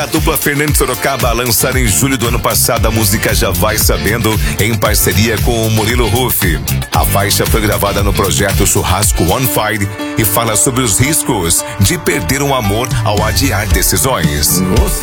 a dupla Fernando Sorocaba a lançar em julho do ano passado a música Já Vai Sabendo, em parceria com o Murilo Huff. A faixa foi gravada no projeto Churrasco On Fire e fala sobre os riscos de perder um amor ao adiar decisões.